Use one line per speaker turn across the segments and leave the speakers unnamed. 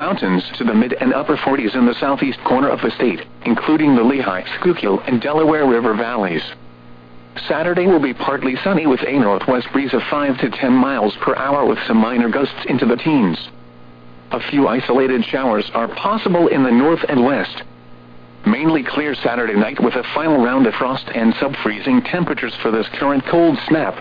mountains to the mid and upper 40s in the southeast corner of the state, including the Lehigh, Schuylkill, and Delaware River valleys. Saturday will be partly sunny with a northwest breeze of 5 to 10 miles per hour with some minor gusts into the teens. A few isolated showers are possible in the north and west. Mainly clear Saturday night with a final round of frost and sub-freezing temperatures for this current cold snap.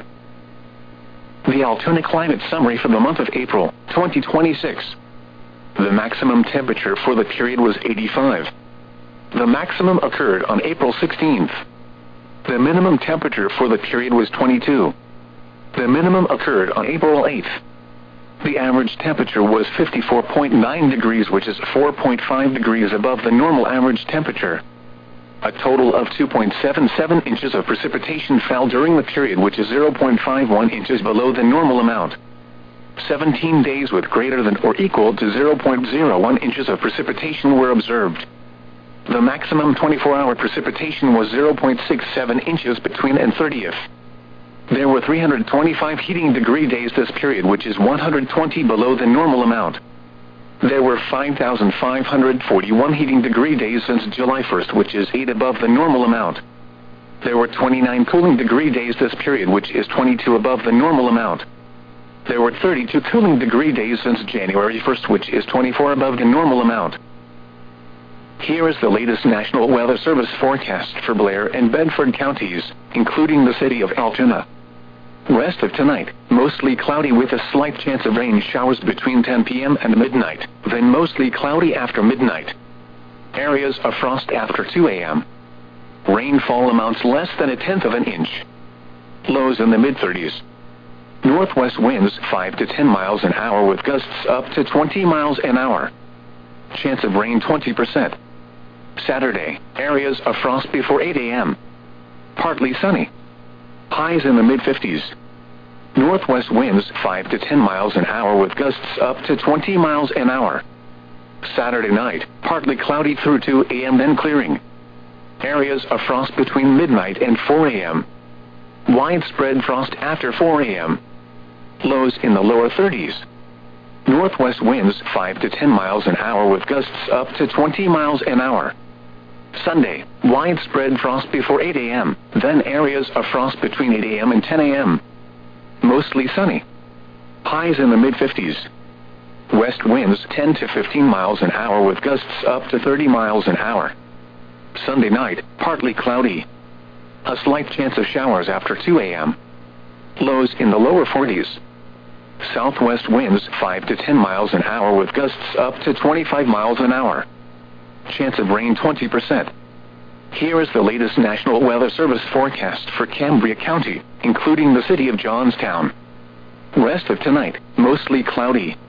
The Altoona Climate Summary for the month of April, 2026. The maximum temperature for the period was 85. The maximum occurred on April 16th. The minimum temperature for the period was 22. The minimum occurred on April 8th. The average temperature was 54.9 degrees, which is 4.5 degrees above the normal average temperature. A total of 2.77 inches of precipitation fell during the period, which is 0.51 inches below the normal amount. 17 days with greater than or equal to 0.01 inches of precipitation were observed. The maximum 24-hour precipitation was 0.67 inches between and 30th. There were 325 heating degree days this period, which is 120 below the normal amount. There were 5,541 heating degree days since July 1st, which is 8 above the normal amount. There were 29 cooling degree days this period, which is 22 above the normal amount. There were 32 cooling degree days since January 1st, which is 24 above the normal amount. Here is the latest National Weather Service forecast for Blair and Bedford counties, including the city of Altoona. Rest of tonight, mostly cloudy with a slight chance of rain showers between 10 p.m. and midnight, then mostly cloudy after midnight. Areas of frost after 2 a.m. Rainfall amounts less than 1/10 of an inch. Lows in the mid-30s. Northwest winds 5 to 10 miles an hour with gusts up to 20 miles an hour. Chance of rain 20%. Saturday, areas of frost before 8 a.m. Partly sunny. Highs in the mid-50s. Northwest winds 5 to 10 miles an hour with gusts up to 20 miles an hour. Saturday night, partly cloudy through 2 a.m. then clearing. Areas of frost between midnight and 4 a.m. Widespread frost after 4 a.m. Lows in the lower 30s. Northwest winds 5 to 10 miles an hour with gusts up to 20 miles an hour. Sunday, widespread frost before 8 a.m., then areas of frost between 8 a.m. and 10 a.m. Mostly sunny. Highs in the mid-50s. West winds 10 to 15 miles an hour with gusts up to 30 miles an hour. Sunday night, partly cloudy. A slight chance of showers after 2 a.m. Lows in the lower 40s. Southwest winds 5 to 10 miles an hour with gusts up to 25 miles an hour. Chance of rain 20%. Here is the latest National Weather Service forecast for Cambria County, including the city of Johnstown. Rest of tonight, mostly cloudy.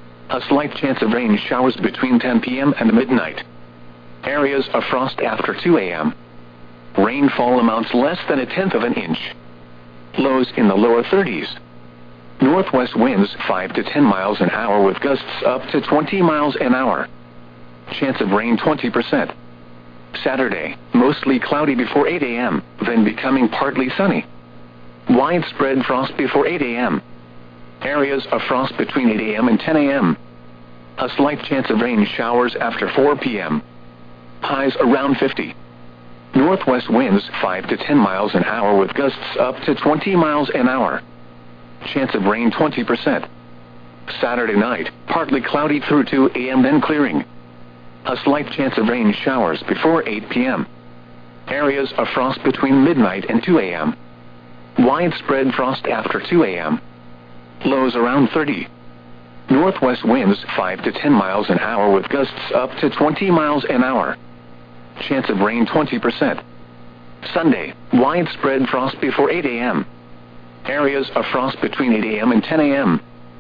A slight chance of rain showers between 10 p.m. and midnight. Areas of frost after 2 a.m. Rainfall amounts less than 1/10 of an inch. Lows in the lower 30s. Northwest winds 5 to 10 miles an hour with gusts up to 20 miles an hour. Chance of rain 20%. Saturday, mostly cloudy before 8 a.m., then becoming partly sunny. Widespread frost before 8 a.m. Areas of frost between 8 a.m. and 10 a.m. A slight chance of rain showers after 4 p.m. Highs around 50. Northwest winds 5 to 10 miles an hour with gusts up to 20 miles an hour. Chance of rain 20%. Saturday night, partly cloudy through 2 a.m. then clearing. A slight chance of rain showers before 8 p.m. Areas of frost between midnight and 2 a.m. Widespread frost after 2 a.m. Lows around 30. Northwest winds 5 to 10 miles an hour with gusts up to 20 miles an hour. Chance of rain 20%. Sunday, widespread frost before 8 a.m. Areas of frost between 8 a.m. and 10 a.m.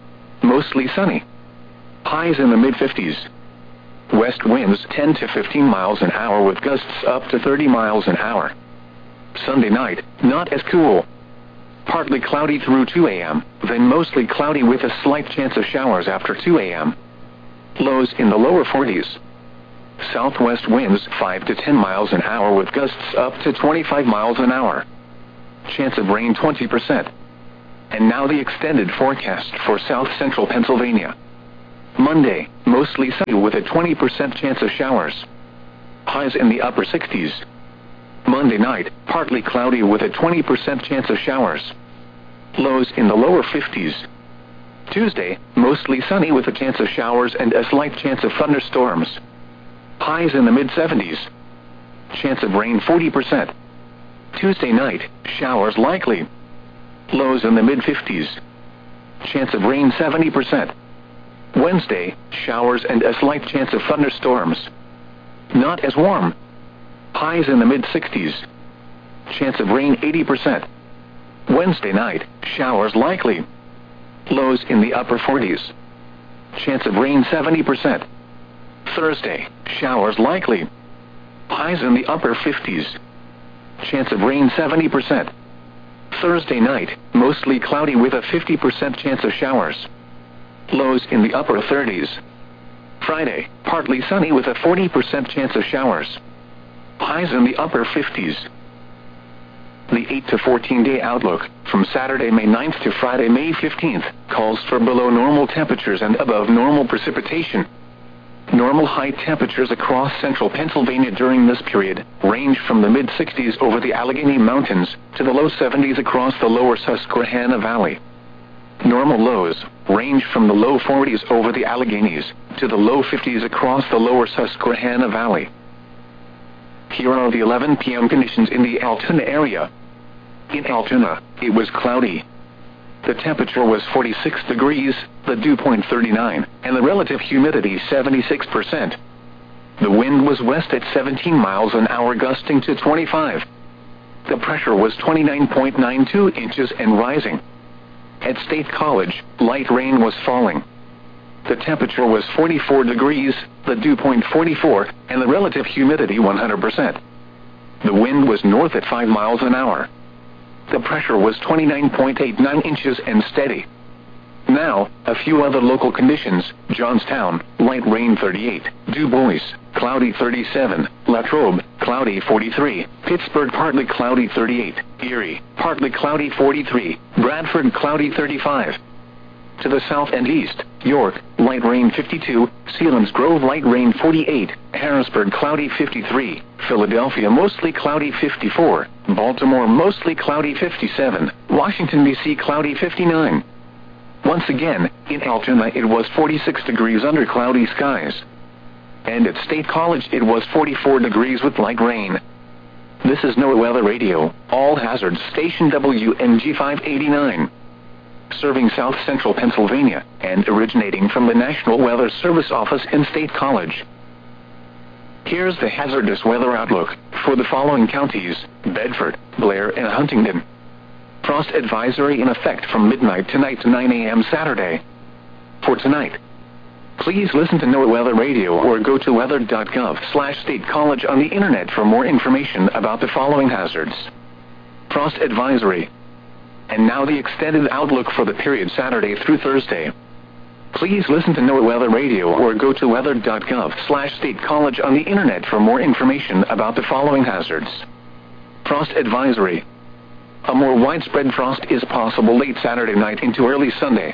Mostly sunny. Highs in the mid-50s. West winds 10 to 15 miles an hour with gusts up to 30 miles an hour. Sunday night, not as cool. Partly cloudy through 2 a.m., then mostly cloudy with a slight chance of showers after 2 a.m. Lows in the lower 40s. Southwest winds 5 to 10 miles an hour with gusts up to 25 miles an hour. Chance of rain 20%. And now the extended forecast for south central Pennsylvania. Monday, mostly sunny with a 20% chance of showers. Highs in the upper 60s. Monday night, partly cloudy with a 20% chance of showers. Lows in the lower 50s. Tuesday, mostly sunny with a chance of showers and a slight chance of thunderstorms. Highs in the mid-70s. Chance of rain 40%. Tuesday night, showers likely. Lows in the mid-50s. Chance of rain 70%. Wednesday, showers and a slight chance of thunderstorms. Not as warm. Highs in the mid-60s. Chance of rain 80%. Wednesday night, showers likely. Lows in the upper 40s. Chance of rain 70%. Thursday, showers likely. Highs in the upper 50s. Chance of rain 70%. Thursday night, mostly cloudy with a 50% chance of showers. Lows in the upper 30s. Friday, partly sunny with a 40% chance of showers. Highs in the upper 50s. The 8 to 14 day outlook, from Saturday May 9th to Friday May 15th, calls for below normal temperatures and above normal precipitation. Normal high temperatures across central Pennsylvania during this period range from the mid-60s over the Allegheny Mountains to the low 70s across the lower Susquehanna Valley. Normal lows range from the low 40s over the Alleghenies to the low 50s across the lower Susquehanna Valley. Here are the 11 p.m. conditions in the Altoona area. In Altoona, it was cloudy. The temperature was 46 degrees, the dew point 39, and the relative humidity 76%. The wind was west at 17 miles an hour, gusting to 25. The pressure was 29.92 inches and rising. At State College, light rain was falling. The temperature was 44 degrees, the dew point 44, and the relative humidity 100%. The wind was north at 5 miles an hour. The pressure was 29.89 inches and steady. Now, a few other local conditions. Johnstown, light rain 38. Du Bois, cloudy 37. Latrobe, cloudy 43. Pittsburgh, partly cloudy 38. Erie, partly cloudy 43. Bradford, cloudy 35. To the south and east, York, light rain 52. Selinsgrove, light rain 48. Harrisburg, cloudy 53. Philadelphia, mostly cloudy 54. Baltimore, mostly cloudy 57. Washington, D.C., cloudy 59. Once again, in Altoona it was 46 degrees under cloudy skies. And at State College it was 44 degrees with light rain. This is NOAA Weather Radio, all hazards station WNG 589. Serving South Central Pennsylvania, and originating from the National Weather Service office in State College. Here's the hazardous weather outlook for the following counties: Bedford, Blair, and Huntingdon. Frost advisory in effect from midnight tonight to 9 a.m. Saturday. For tonight, please listen to NOAA Weather Radio or go to weather.gov/State College on the internet for more information about the following hazards. Frost advisory. And now the extended outlook for the period Saturday through Thursday. Please listen to NOAA Weather Radio or go to weather.gov/State College on the internet for more information about the following hazards. Frost advisory. A more widespread frost is possible late Saturday night into early Sunday.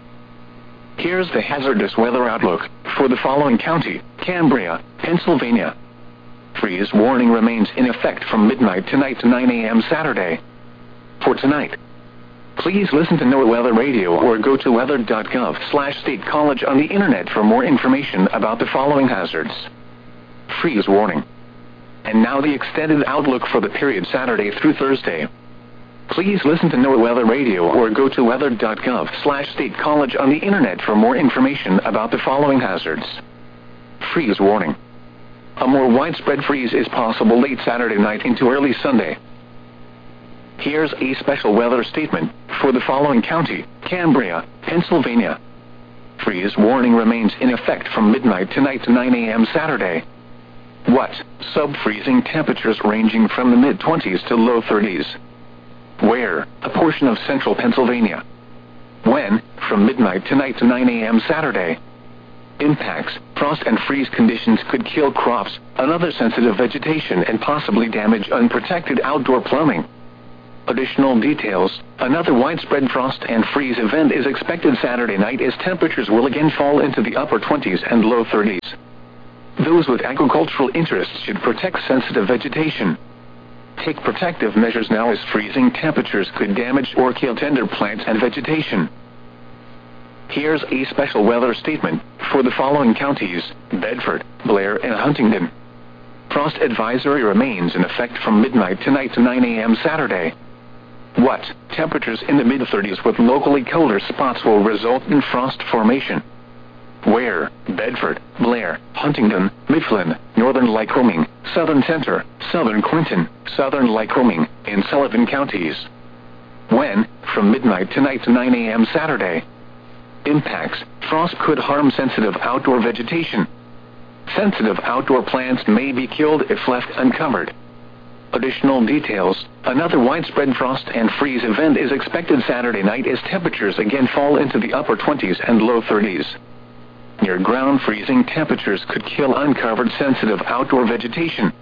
Here's the hazardous weather outlook for the following county: Cambria, Pennsylvania. Freeze warning remains in effect from midnight tonight to 9 a.m. Saturday. For tonight, please listen to NOAA Weather Radio or go to weather.gov/State College on the internet for more information about the following hazards. Freeze warning. And now the extended outlook for the period Saturday through Thursday. Please listen to NOAA Weather Radio or go to weather.gov/State College on the internet for more information about the following hazards. Freeze warning. A more widespread freeze is possible late Saturday night into early Sunday. Here's a special weather statement for the following county: Cambria, Pennsylvania. Freeze warning remains in effect from midnight tonight to 9 a.m. Saturday. What? Sub-freezing temperatures ranging from the mid-20s to low 30s. Where? A portion of central Pennsylvania. When? From midnight tonight to 9 a.m. Saturday. Impacts: frost and freeze conditions could kill crops, another sensitive vegetation, and possibly damage unprotected outdoor plumbing. Additional details: another widespread frost and freeze event is expected Saturday night as temperatures will again fall into the upper 20s and low 30s. Those with agricultural interests should protect sensitive vegetation. Take protective measures now as freezing temperatures could damage or kill tender plants and vegetation. Here's a special weather statement for the following counties: Bedford, Blair, and Huntingdon. Frost advisory remains in effect from midnight tonight to 9 a.m. Saturday. What? Temperatures in the mid-30s with locally colder spots will result in frost formation. Where? Bedford, Blair, Huntingdon, Mifflin, Northern Lycoming, Southern Center, Southern Clinton, Southern Lycoming, and Sullivan counties. When? From midnight tonight to 9 a.m. Saturday. Impacts: frost could harm sensitive outdoor vegetation. Sensitive outdoor plants may be killed if left uncovered. Additional details: another widespread frost and freeze event is expected Saturday night as temperatures again fall into the upper 20s and low 30s. Near ground freezing temperatures could kill uncovered sensitive outdoor vegetation.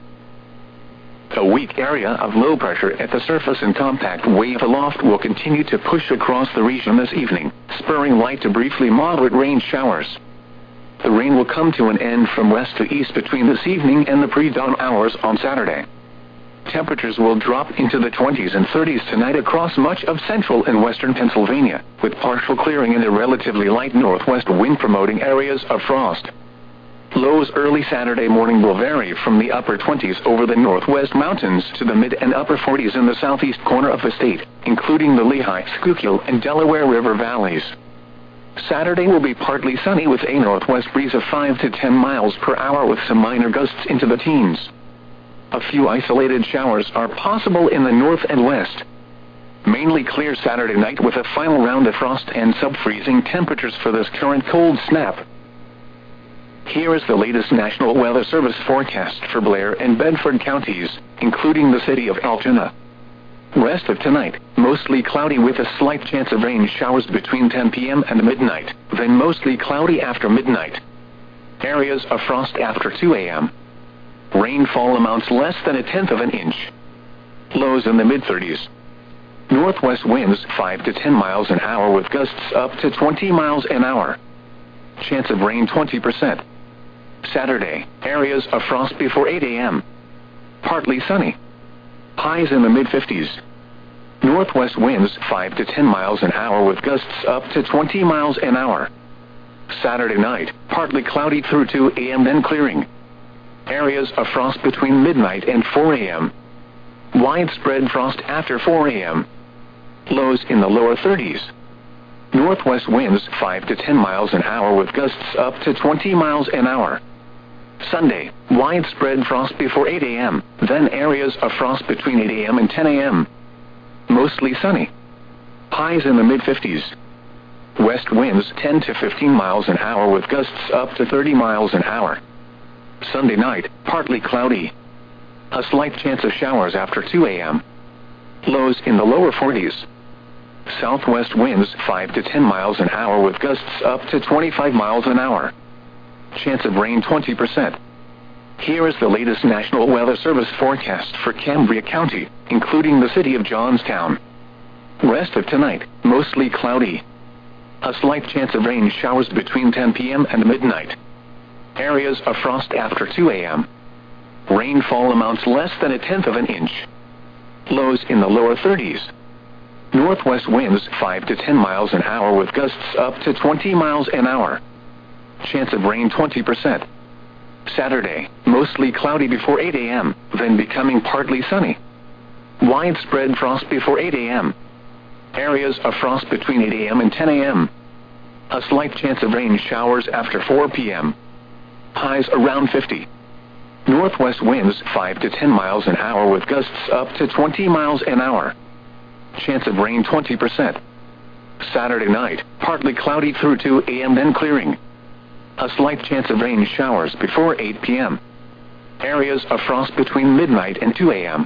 A weak area of low pressure at the surface and compact wave aloft will continue to push across the region this evening, spurring light to briefly moderate rain showers. The rain will come to an end from west to east between this evening and the pre-dawn hours on Saturday. Temperatures will drop into the 20s and 30s tonight across much of central and western Pennsylvania, with partial clearing in the relatively light northwest wind promoting areas of frost. Lows early Saturday morning will vary from the upper 20s over the northwest mountains to the mid and upper 40s in the southeast corner of the state, including the Lehigh, Schuylkill, and Delaware River valleys. Saturday will be partly sunny with a northwest breeze of 5 to 10 miles per hour with some minor gusts into the teens. A few isolated showers are possible in the north and west. Mainly clear Saturday night with a final round of frost and sub-freezing temperatures for this current cold snap. Here is the latest National Weather Service forecast for Blair and Bedford counties, including the city of Altoona. Rest of tonight, mostly cloudy with a slight chance of rain showers between 10 p.m. and midnight, then mostly cloudy after midnight. Areas of frost after 2 a.m. Rainfall amounts less than 1/10 of an inch. Lows in the mid-30s. Northwest winds 5 to 10 miles an hour with gusts up to 20 miles an hour. Chance of rain 20%. Saturday, areas of frost before 8 a.m. Partly sunny. Highs in the mid-50s. Northwest winds 5 to 10 miles an hour with gusts up to 20 miles an hour. Saturday night, partly cloudy through 2 a.m. then clearing. Areas of frost between midnight and 4 a.m. Widespread frost after 4 a.m. Lows in the lower 30s. Northwest winds 5 to 10 miles an hour with gusts up to 20 miles an hour. Sunday, widespread frost before 8 a.m., then areas of frost between 8 a.m. and 10 a.m. Mostly sunny. Highs in the mid-50s. West winds 10 to 15 miles an hour with gusts up to 30 miles an hour. Sunday night, partly cloudy. A slight chance of showers after 2 a.m. Lows in the lower 40s. Southwest winds 5 to 10 miles an hour with gusts up to 25 miles an hour. Chance of rain 20%. Here is the latest National Weather Service forecast for Cambria County, including the city of Johnstown. Rest of tonight, mostly cloudy. A slight chance of rain showers between 10 p.m. and midnight. Areas of frost after 2 a.m. Rainfall amounts less than 1/10 of an inch. Lows in the lower 30s. Northwest winds 5 to 10 miles an hour with gusts up to 20 miles an hour. Chance of rain 20%. Saturday, mostly cloudy before 8 a.m., then becoming partly sunny. Widespread frost before 8 a.m. Areas of frost between 8 a.m. and 10 a.m. A slight chance of rain showers after 4 p.m. Highs around 50. Northwest winds 5 to 10 miles an hour with gusts up to 20 miles an hour. Chance of rain 20%. Saturday night, partly cloudy through 2 a.m. then clearing. A slight chance of rain showers before 8 p.m. Areas of frost between midnight and 2 a.m.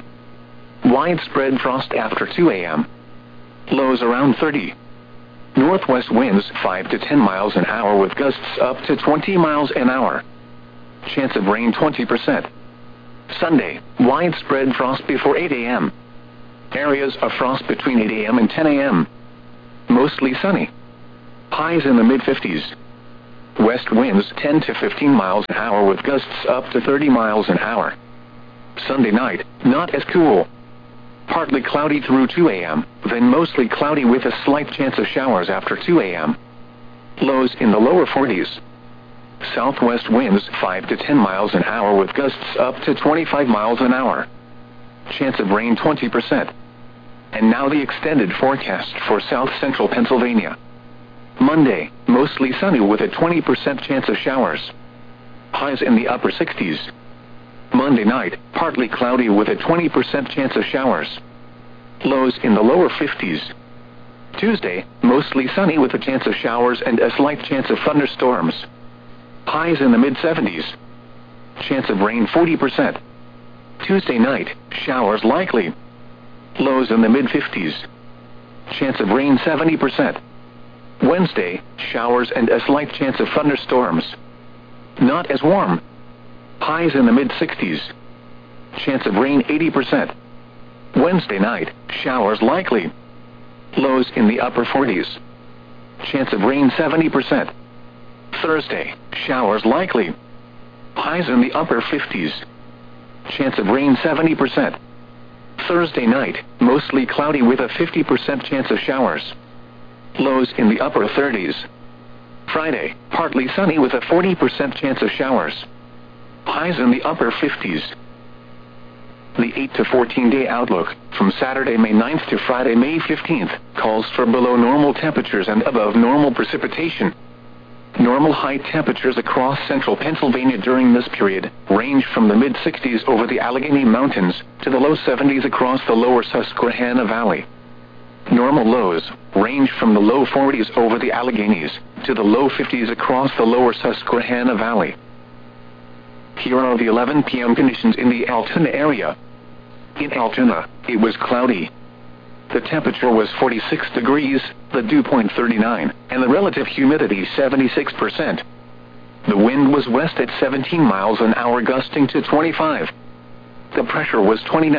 Widespread frost after 2 a.m. Lows around 30. Northwest winds 5 to 10 miles an hour with gusts up to 20 miles an hour. Chance of rain 20%. Sunday, widespread frost before 8 a.m. Areas of frost between 8 a.m. and 10 a.m. Mostly sunny. Highs in the mid-50s. West winds 10 to 15 miles an hour with gusts up to 30 miles an hour. Sunday night, not as cool. Partly cloudy through 2 a.m., then mostly cloudy with a slight chance of showers after 2 a.m. Lows in the lower 40s. Southwest winds 5 to 10 miles an hour with gusts up to 25 miles an hour. Chance of rain 20%. And now the extended forecast for south central Pennsylvania. Monday, mostly sunny with a 20% chance of showers. Highs in the upper 60s. Monday night, partly cloudy with a 20% chance of showers. Lows in the lower 50s. Tuesday, mostly sunny with a chance of showers and a slight chance of thunderstorms. Highs in the mid-70s. Chance of rain 40%. Tuesday night, showers likely. Lows in the mid-50s. Chance of rain 70%. Wednesday, showers and a slight chance of thunderstorms. Not as warm. Highs in the mid-60s. Chance of rain 80%. Wednesday night, showers likely. Lows in the upper 40s. Chance of rain 70%. Thursday, showers likely. Highs in the upper 50s. Chance of rain 70%. Thursday night, mostly cloudy with a 50% chance of showers. Lows in the upper 30s. Friday, partly sunny with a 40% chance of showers. Highs in the upper 50s. The 8 to 14 day outlook, from Saturday, May 9th to Friday, May 15th, calls for below normal temperatures and above normal precipitation. Normal high temperatures across central Pennsylvania during this period range from the mid-60s over the Allegheny Mountains to the low 70s across the lower Susquehanna Valley. Normal lows range from the low 40s over the Alleghenies to the low 50s across the lower Susquehanna Valley. Here are the 11 p.m. conditions in the Altoona area. In Altoona, it was cloudy. The temperature was 46 degrees, the dew point 39, and the relative humidity 76%. The wind was west at 17 miles an hour, gusting to 25. The pressure was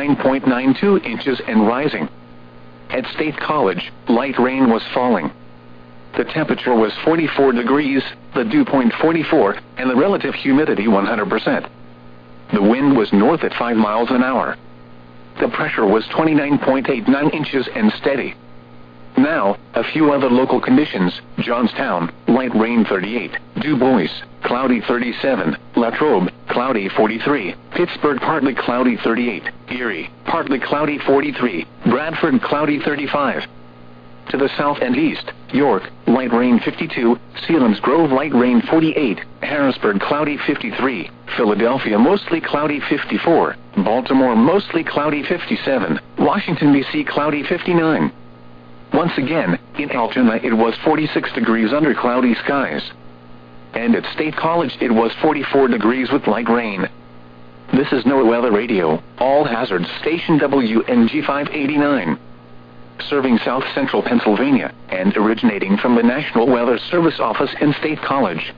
29.92 inches and rising. At State College, light rain was falling. The temperature was 44 degrees, the dew point 44, and the relative humidity 100%. The wind was north at 5 miles an hour. The pressure was 29.89 inches and steady. Now, a few other local conditions. Johnstown, light rain 38, Du Bois, cloudy 37, Latrobe, cloudy 43, Pittsburgh, partly cloudy 38, Erie, partly cloudy 43, Bradford, cloudy 35. To the south and east, York, light rain 52, Selinsgrove, light rain 48, Harrisburg, cloudy 53, Philadelphia, mostly cloudy 54, Baltimore, mostly cloudy 57, Washington, D.C., cloudy 59. Once again, in Altoona it was 46 degrees under cloudy skies. And at State College it was 44 degrees with light rain. This is NOAA Weather Radio, all hazards, station WNG 589. Serving south central Pennsylvania, and originating from the National Weather Service office in State College.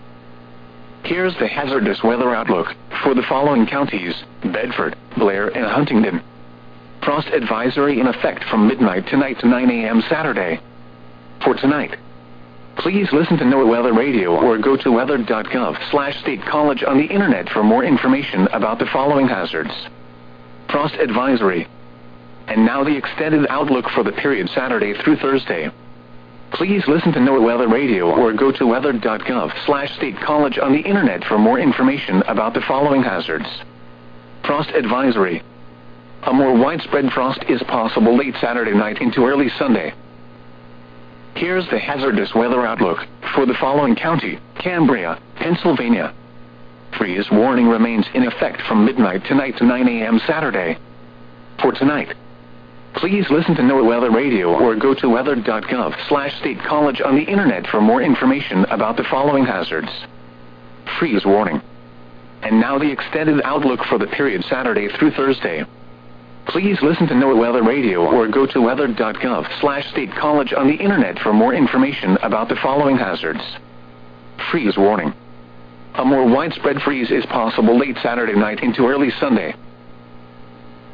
Here's the hazardous weather outlook for the following counties: Bedford, Blair, and Huntingdon. Frost advisory in effect from midnight tonight to 9 a.m. Saturday. For tonight, please listen to NOAA Weather Radio or go to weather.gov/State College on the internet for more information about the following hazards. Frost advisory. And now the extended outlook for the period Saturday through Thursday. Please listen to NOAA Weather Radio or go to weather.gov/State College on the internet for more information about the following hazards. Frost advisory. A more widespread frost is possible late Saturday night into early Sunday. Here's the hazardous weather outlook for the following county: Cambria, Pennsylvania. Freeze warning remains in effect from midnight tonight to 9 a.m. Saturday. For tonight, please listen to NOAA Weather Radio or go to weather.gov/State College on the internet for more information about the following hazards. Freeze warning. And now the extended outlook for the period Saturday through Thursday. Please listen to NOAA Weather Radio or go to weather.gov/State College on the internet for more information about the following hazards. Freeze warning. A more widespread freeze is possible late Saturday night into early Sunday.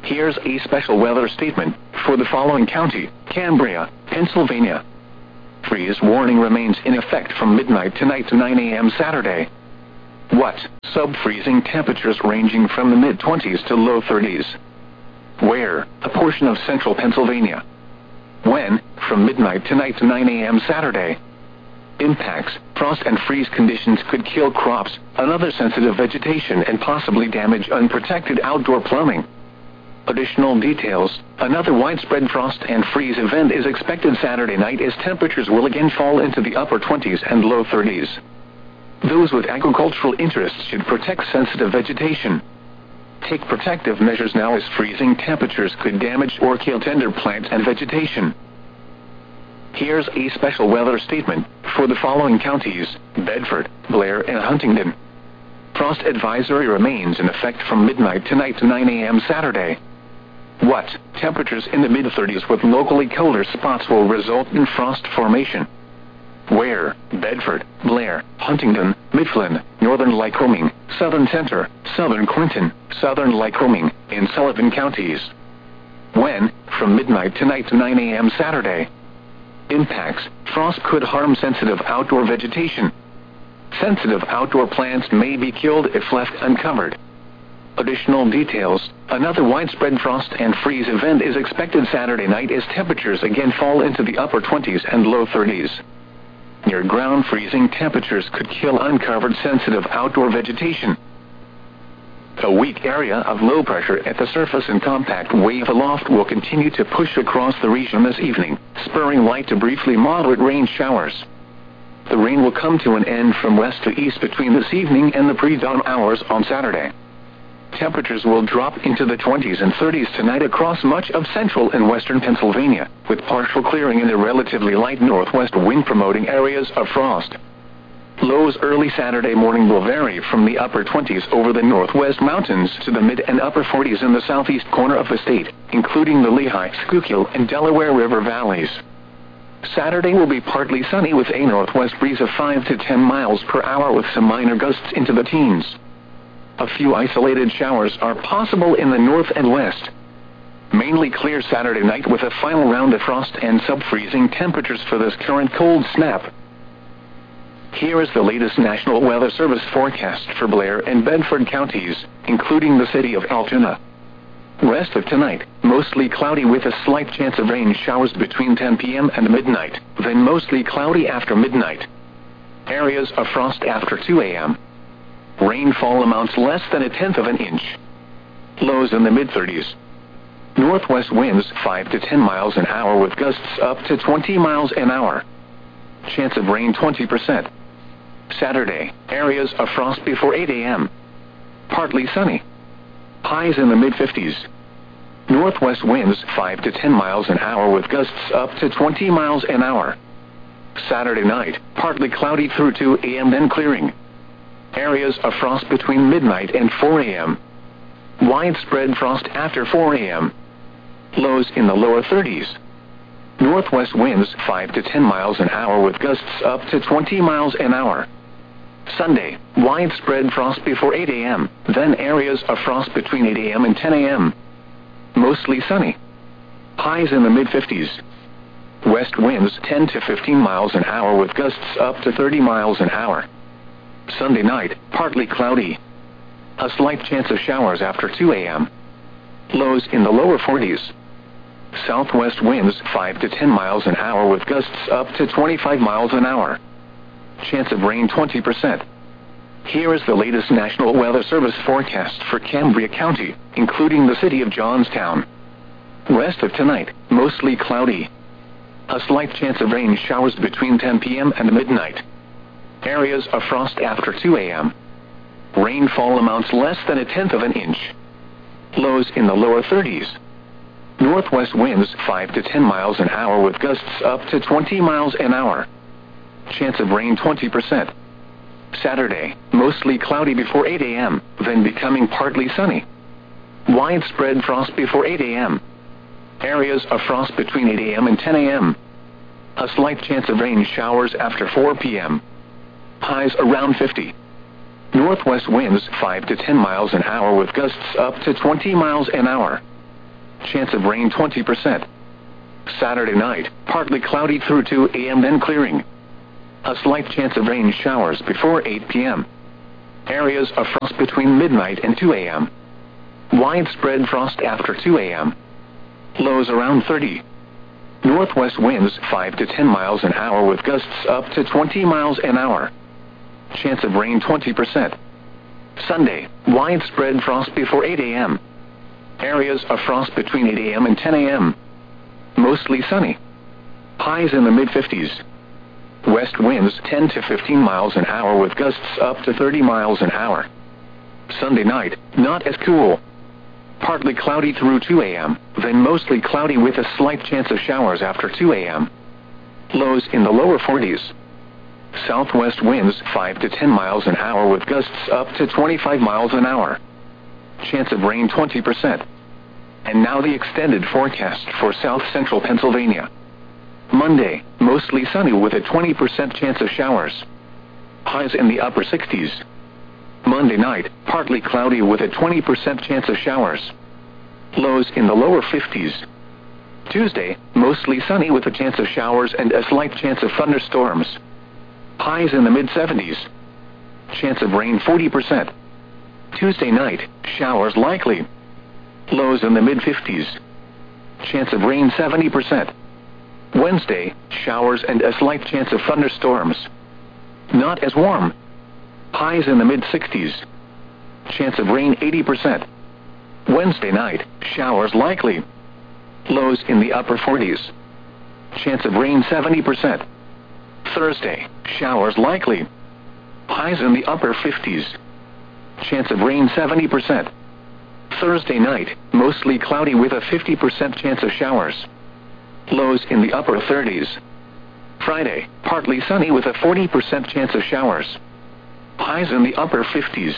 Here's a special weather statement for the following county: Cambria, Pennsylvania. Freeze warning remains in effect from midnight tonight to 9 a.m. Saturday. What? Sub-freezing temperatures ranging from the mid-20s to low 30s. Where? A portion of central Pennsylvania. When? From midnight tonight to 9 a.m. Saturday. Impacts: frost and freeze conditions could kill crops, another sensitive vegetation, and possibly damage unprotected outdoor plumbing. Additional details: another widespread frost and freeze event is expected Saturday night as temperatures will again fall into the upper 20s and low 30s. Those with agricultural interests should protect sensitive vegetation. Take protective measures now as freezing temperatures could damage or kill tender plants and vegetation. Here's a special weather statement for the following counties: Bedford, Blair, and Huntingdon. Frost advisory remains in effect from midnight tonight to 9 a.m. Saturday. What? Temperatures in the mid-30s with locally colder spots will result in frost formation. Where? Bedford, Blair, Huntingdon, Mifflin, Northern Lycoming, Southern Center, Southern Clinton, Southern Lycoming, and Sullivan counties. When? From midnight tonight to 9 a.m. Saturday. Impacts: frost could harm sensitive outdoor vegetation. Sensitive outdoor plants may be killed if left uncovered. Additional details: another widespread frost and freeze event is expected Saturday night as temperatures again fall into the upper 20s and low 30s. Near ground freezing temperatures could kill uncovered sensitive outdoor vegetation. A weak area of low pressure at the surface and compact wave aloft will continue to push across the region this evening, spurring light to briefly moderate rain showers. The rain will come to an end from west to east between this evening and the pre-dawn hours on Saturday. Temperatures will drop into the 20s and 30s tonight across much of central and western Pennsylvania, with partial clearing in the relatively light northwest wind promoting areas of frost. Lows early Saturday morning will vary from the upper 20s over the northwest mountains to the mid and upper 40s in the southeast corner of the state, including the Lehigh, Schuylkill, and Delaware River valleys. Saturday will be partly sunny with a northwest breeze of 5 to 10 miles per hour with some minor gusts into the teens. A few isolated showers are possible in the north and west. Mainly clear Saturday night with a final round of frost and sub-freezing temperatures for this current cold snap. Here is the latest National Weather Service forecast for Blair and Bedford counties, including the city of Altoona. Rest of tonight, mostly cloudy with a slight chance of rain showers between 10 p.m. and midnight, then mostly cloudy after midnight. Areas of frost after 2 a.m. Rainfall amounts less than 1/10 of an inch. Lows in the mid-30s. Northwest winds 5 to 10 miles an hour with gusts up to 20 miles an hour. Chance of rain 20%. Saturday, areas of frost before 8 a.m. Partly sunny. Highs in the mid-50s. Northwest winds 5 to 10 miles an hour with gusts up to 20 miles an hour. Saturday night, partly cloudy through 2 a.m. then clearing. Areas of frost between midnight and 4 a.m. Widespread frost after 4 a.m. Lows in the lower 30s. Northwest winds 5 to 10 miles an hour with gusts up to 20 miles an hour. Sunday, widespread frost before 8 a.m., then areas of frost between 8 a.m. and 10 a.m. Mostly sunny. Highs in the mid-50s. West winds 10 to 15 miles an hour with gusts up to 30 miles an hour. Sunday night, partly cloudy. A slight chance of showers after 2 a.m. Lows in the lower 40s. Southwest winds 5 to 10 miles an hour with gusts up to 25 miles an hour. Chance of rain 20%. Here is the latest National Weather Service forecast for Cambria County, including the city of Johnstown. Rest of tonight, mostly cloudy. A slight chance of rain showers between 10 p.m. and midnight. Areas of frost after 2 a.m. Rainfall amounts less than 1/10 of an inch. Lows in the lower 30s. Northwest winds 5 to 10 miles an hour with gusts up to 20 miles an hour. Chance of rain 20%. Saturday, mostly cloudy before 8 a.m., then becoming partly sunny. Widespread frost before 8 a.m. Areas of frost between 8 a.m. and 10 a.m. A slight chance of rain showers after 4 p.m. Highs around 50. Northwest winds 5 to 10 miles an hour with gusts up to 20 miles an hour. Chance of rain 20%. Saturday night, partly cloudy through 2 a.m. then clearing. A slight chance of rain showers before 8 p.m. Areas of frost between midnight and 2 a.m. Widespread frost after 2 a.m. Lows around 30. Northwest winds 5 to 10 miles an hour with gusts up to 20 miles an hour. Chance of rain 20%. Sunday, widespread frost before 8 a.m. Areas of frost between 8 a.m. and 10 a.m. Mostly sunny. Highs in the mid-50s. West winds 10 to 15 miles an hour with gusts up to 30 miles an hour. Sunday night, not as cool. Partly cloudy through 2 a.m., then mostly cloudy with a slight chance of showers after 2 a.m. Lows in the lower 40s. Southwest winds 5 to 10 miles an hour with gusts up to 25 miles an hour. Chance of rain 20%. And now the extended forecast for south-central Pennsylvania. Monday, mostly sunny with a 20% chance of showers. Highs in the upper 60s. Monday night, partly cloudy with a 20% chance of showers. Lows in the lower 50s. Tuesday, mostly sunny with a chance of showers and a slight chance of thunderstorms. Highs in the mid-70s. Chance of rain 40%. Tuesday night, showers likely. Lows in the mid-50s. Chance of rain 70%. Wednesday, showers and a slight chance of thunderstorms. Not as warm. Highs in the mid-60s. Chance of rain 80%. Wednesday night, showers likely. Lows in the upper 40s. Chance of rain 70%. Thursday, showers likely. Highs in the upper 50s. Chance of rain 70%. Thursday night, mostly cloudy with a 50% chance of showers. Lows in the upper 30s. Friday, partly sunny with a 40% chance of showers. Highs in the upper 50s.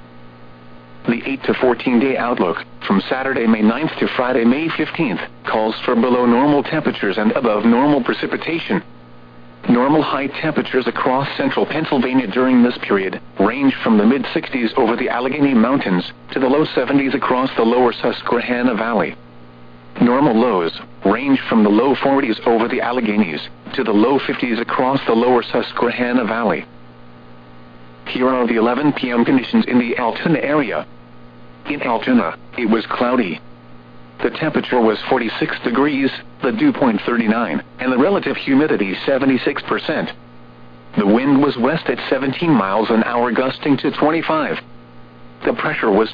The 8 to 14-day outlook, from Saturday, May 9th to Friday, May 15th, calls for below normal temperatures and above normal precipitation. Normal high temperatures across central Pennsylvania during this period range from the mid-60s over the Allegheny Mountains to the low 70s across the lower Susquehanna Valley. Normal lows range from the low 40s over the Alleghenies to the low 50s across the lower Susquehanna Valley. Here are the 11 p.m. conditions in the Altoona area. In Altoona, it was cloudy. The temperature was 46 degrees, the dew point 39, and the relative humidity 76%. The wind was west at 17 miles an hour gusting to 25. The pressure was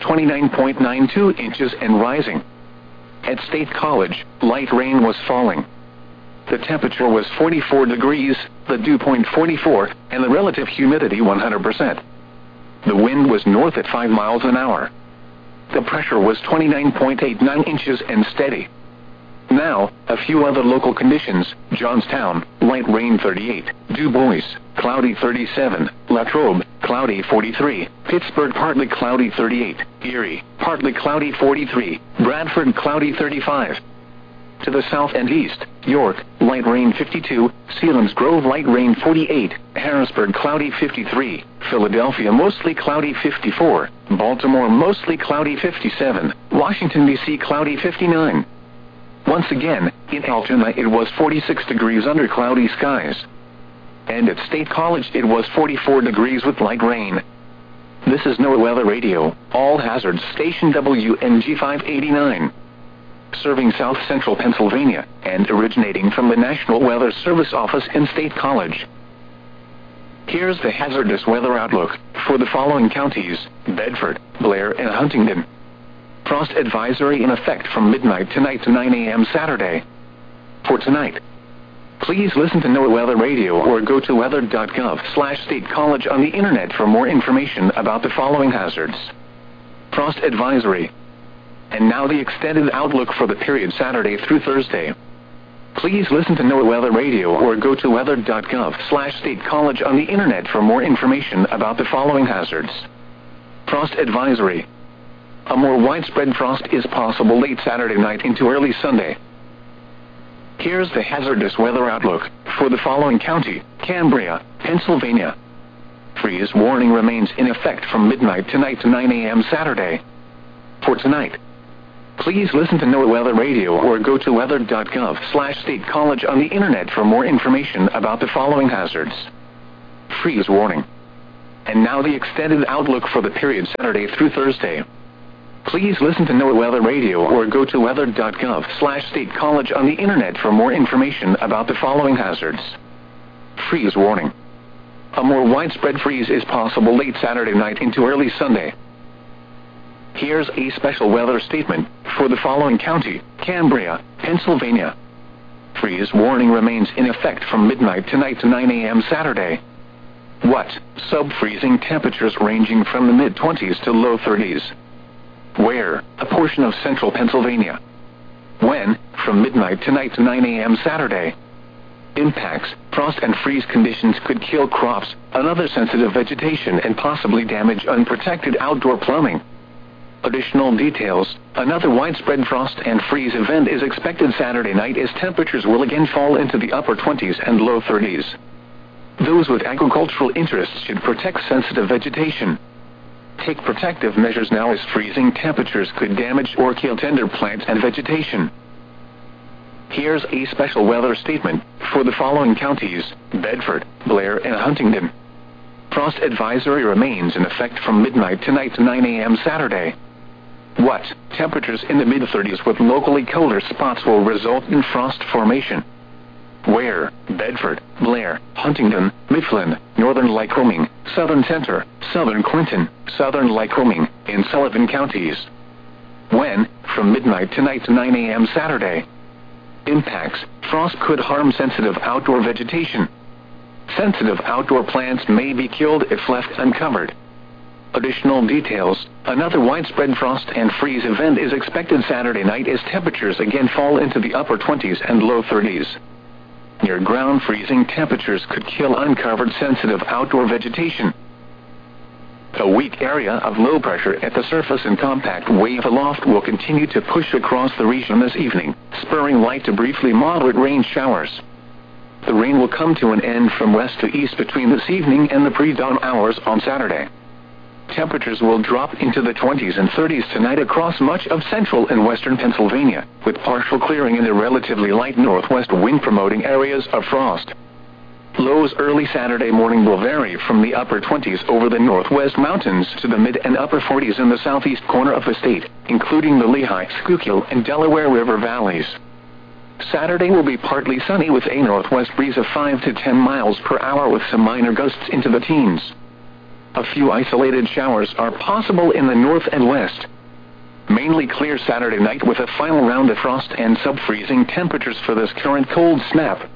29.92 inches and rising. At State College, light rain was falling. The temperature was 44 degrees, the dew point 44, and the relative humidity 100%. The wind was north at 5 miles an hour. The pressure was 29.89 inches and steady. Now, a few other local conditions. Johnstown, light rain 38. Du Bois, cloudy 37. Latrobe, cloudy 43. Pittsburgh, partly cloudy 38. Erie, partly cloudy 43. Bradford, cloudy 35. To the south and east, York, light rain 52. Selinsgrove, light rain 48. Harrisburg, cloudy 53. Philadelphia, mostly cloudy 54. Baltimore, mostly cloudy 57. Washington, D.C., cloudy 59. Once again, in Altoona it was 46 degrees under cloudy skies. And at State College it was 44 degrees with light rain. This is NOAA Weather Radio, all hazards station WNG 589. Serving south central Pennsylvania, and originating from the National Weather Service office in State College. Here's the hazardous weather outlook for the following counties: Bedford, Blair, and Huntingdon. Frost advisory in effect from midnight tonight to 9 a.m. Saturday. For tonight, please listen to NOAA Weather Radio or go to weather.gov/State College on the internet for more information about the following hazards. Frost advisory. And now the extended outlook for the period Saturday through Thursday. Please listen to NOAA Weather Radio or go to weather.gov/State College on the internet for more information about the following hazards. Frost advisory. A more widespread frost is possible late Saturday night into early Sunday. Here's the hazardous weather outlook for the following county: Cambria, Pennsylvania. Freeze warning remains in effect from midnight tonight to 9 a.m. Saturday. For tonight, Please listen to NOAA Weather Radio or go to weather.gov/state college on the internet for more information about the following hazards. Freeze warning. And now the extended outlook for the period Saturday through Thursday. Please listen to NOAA Weather Radio or go to weather.gov/state college on the internet for more information about the following hazards. Freeze warning. A more widespread freeze is possible late Saturday night into early Sunday. Here's a special weather statement for the following county: Cambria, Pennsylvania. Freeze warning remains in effect from midnight tonight to 9 a.m. Saturday. What? Sub-freezing temperatures ranging from the mid-20s to low 30s. Where? A portion of central Pennsylvania. When? From midnight tonight to 9 a.m. Saturday. Impacts: frost and freeze conditions could kill crops, another sensitive vegetation, and possibly damage unprotected outdoor plumbing. Additional details: another widespread frost and freeze event is expected Saturday night as temperatures will again fall into the upper 20s and low 30s. Those with agricultural interests should protect sensitive vegetation. Take protective measures now as freezing temperatures could damage or kill tender plants and vegetation. Here's a special weather statement for the following counties: Bedford, Blair, and Huntingdon. Frost advisory remains in effect from midnight tonight to 9 a.m. Saturday. What? Temperatures in the mid-30s with locally colder spots will result in frost formation. Where? Bedford, Blair, Huntingdon, Mifflin, Northern Lycoming, Southern Center, Southern Clinton, Southern Lycoming, and Sullivan counties. When? From midnight tonight to 9 a.m. Saturday. Impacts: frost could harm sensitive outdoor vegetation. Sensitive outdoor plants may be killed if left uncovered. Additional details: another widespread frost and freeze event is expected Saturday night as temperatures again fall into the upper 20s and low 30s. Near ground freezing temperatures could kill uncovered sensitive outdoor vegetation. A weak area of low pressure at the surface and compact wave aloft will continue to push across the region this evening, spurring light to briefly moderate rain showers. The rain will come to an end from west to east between this evening and the pre-dawn hours on Saturday. Temperatures will drop into the 20s and 30s tonight across much of central and western Pennsylvania, with partial clearing in the relatively light northwest wind promoting areas of frost. Lows early Saturday morning will vary from the upper 20s over the northwest mountains to the mid and upper 40s in the southeast corner of the state, including the Lehigh, Schuylkill, and Delaware River valleys. Saturday will be partly sunny with a northwest breeze of 5 to 10 miles per hour with some minor gusts into the teens. A few isolated showers are possible in the north and west. Mainly clear Saturday night with a final round of frost and sub-freezing temperatures for this current cold snap.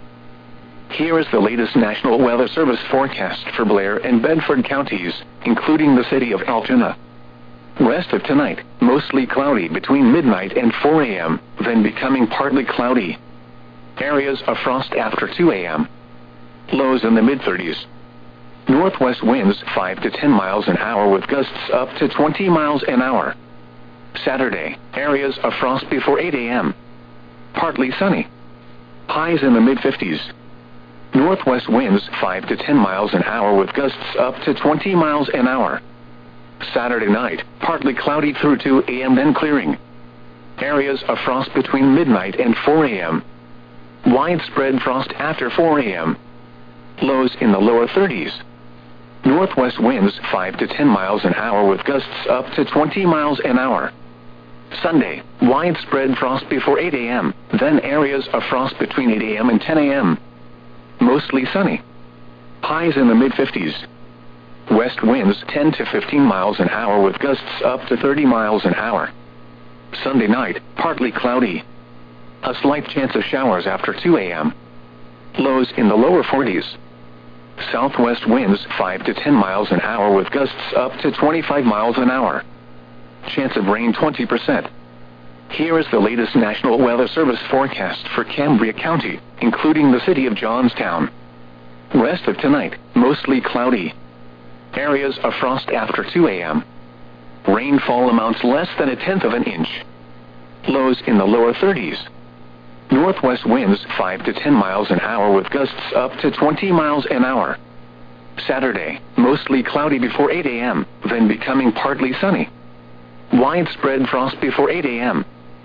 Here is the latest National Weather Service forecast for Blair and Bedford counties, including the city of Altoona. Rest of tonight, mostly cloudy between midnight and 4 a.m., then becoming partly cloudy. Areas of frost after 2 a.m. Lows in the mid-30s. Northwest winds 5 to 10 miles an hour with gusts up to 20 miles an hour. Saturday, areas of frost before 8 a.m. Partly sunny. Highs in the mid-50s. Northwest winds 5 to 10 miles an hour with gusts up to 20 miles an hour. Saturday night, partly cloudy through 2 a.m. then clearing. Areas of frost between midnight and 4 a.m. Widespread frost after 4 a.m. Lows in the lower 30s. Northwest winds 5 to 10 miles an hour with gusts up to 20 miles an hour. Sunday, widespread frost before 8 a.m., then areas of frost between 8 a.m. and 10 a.m. Mostly sunny. Highs in the mid-50s. West winds 10 to 15 miles an hour with gusts up to 30 miles an hour. Sunday night, partly cloudy. A slight chance of showers after 2 a.m. Lows in the lower 40s. Southwest winds 5 to 10 miles an hour with gusts up to 25 miles an hour. Chance of rain 20%. Here is the latest National Weather Service forecast for Cambria County, including the city of Johnstown. Rest of tonight, mostly cloudy. Areas of frost after 2 a.m. Rainfall amounts less than 1/10 of an inch. Lows in the lower 30s. Northwest winds 5 to 10 miles an hour with gusts up to 20 miles an hour. Saturday, mostly cloudy before 8 a.m., then becoming partly sunny. widespread frost before 8 a.m.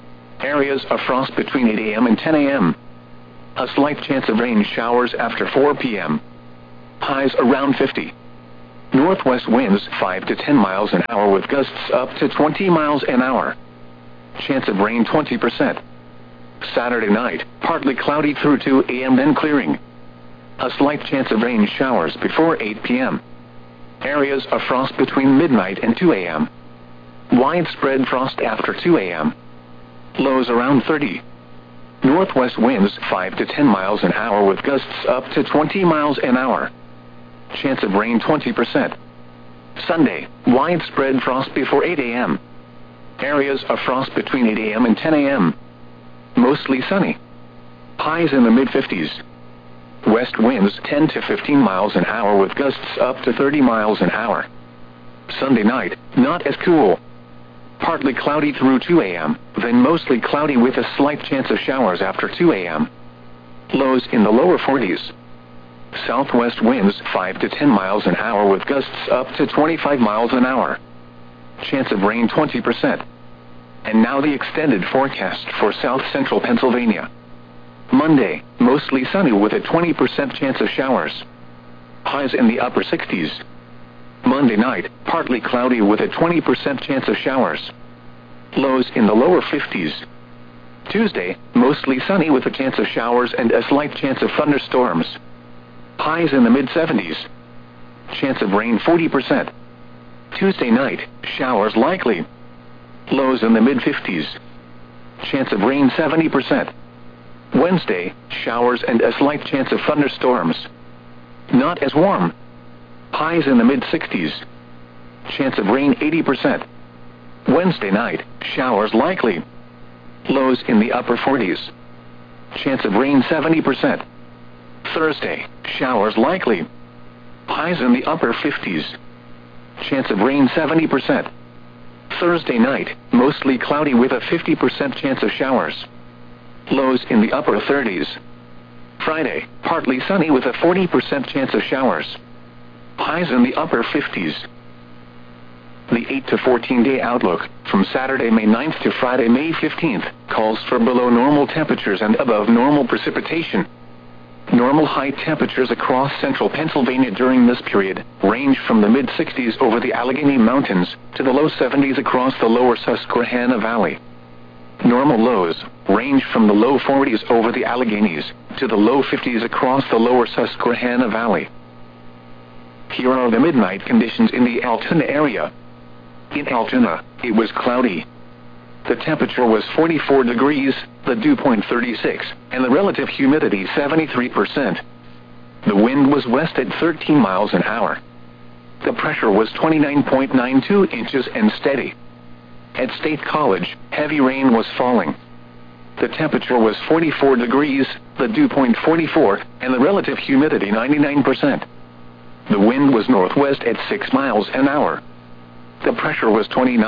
Areas of frost between 8 a.m. and 10 a.m. A slight chance of rain showers after 4 p.m. Highs around 50. Northwest winds 5 to 10 miles an hour with gusts up to 20 miles an hour. Chance of rain 20%. Saturday night, partly cloudy through 2 a.m. then clearing. A slight chance of rain showers before 8 p.m. Areas of frost between midnight and 2 a.m. Widespread frost after 2 a.m. Lows around 30. Northwest winds 5 to 10 miles an hour with gusts up to 20 miles an hour. Chance of rain 20%. Sunday, widespread frost before 8 a.m. Areas of frost between 8 a.m. and 10 a.m. Mostly sunny. Highs in the mid-50s. West winds 10 to 15 miles an hour with gusts up to 30 miles an hour. Sunday night, not as cool. Partly cloudy through 2 a.m., then mostly cloudy with a slight chance of showers after 2 a.m. Lows in the lower 40s. Southwest winds 5 to 10 miles an hour with gusts up to 25 miles an hour. Chance of rain 20%. And now the extended forecast for south central Pennsylvania. Monday, mostly sunny with a 20% chance of showers. Highs in the upper 60s. Monday night, partly cloudy with a 20% chance of showers. Lows in the lower 50s. Tuesday, mostly sunny with a chance of showers and a slight chance of thunderstorms. Highs in the mid-70s. Chance of rain 40%. Tuesday night, showers likely. Lows in the mid-50s. Chance of rain 70%. Wednesday, showers and a slight chance of thunderstorms. Not as warm. Highs in the mid-60s. Chance of rain 80%. Wednesday night, showers likely. Lows in the upper 40s. Chance of rain 70%. Thursday, showers likely. Highs in the upper 50s. Chance of rain 70%. Thursday night, mostly cloudy with a 50% chance of showers. Lows in the upper 30s. Friday, partly sunny with a 40% chance of showers. Highs in the upper 50s. The 8 to 14 day outlook, from Saturday, May 9th to Friday, May 15th, calls for below normal temperatures and above normal precipitation. Normal high temperatures across central Pennsylvania during this period range from the mid-60s over the Allegheny Mountains to the low 70s across the lower Susquehanna Valley. Normal lows range from the low 40s over the Alleghenies to the low 50s across the lower Susquehanna Valley. Here are the midnight conditions in the Altoona area. In Altoona, it was cloudy. The temperature was 44 degrees, the dew point 36, and the relative humidity 73%. The wind was west at 13 miles an hour. The pressure was 29.92 inches and steady. At State College, heavy rain was falling. The temperature was 44 degrees, the dew point 44, and the relative humidity 99%. The wind was northwest at 6 miles an hour. The pressure was